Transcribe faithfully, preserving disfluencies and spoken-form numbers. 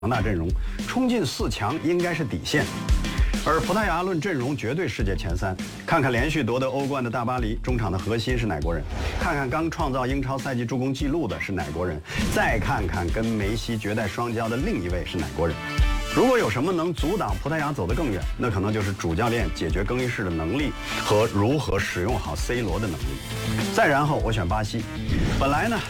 大阵容，冲进四强应该是底线。而葡萄牙论阵容绝对世界前三，看看连续夺得欧冠的大巴黎，中场的核心是哪国人？看看刚创造英超赛季助攻纪录的是哪国人？再看看跟梅西绝代双骄的另一位是哪国人？如果有什么能阻挡葡萄牙走得更远，那可能就是主教练解决更衣室的能力和如何使用好 C 罗的能力。再然后，我选巴西。本来呢，